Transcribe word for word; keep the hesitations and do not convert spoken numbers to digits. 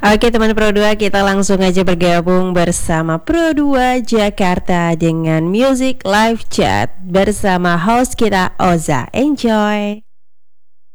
Oke teman Pro dua, kita langsung aja bergabung bersama Pro dua Jakarta dengan Music Live Chat bersama host kita Oza. Enjoy.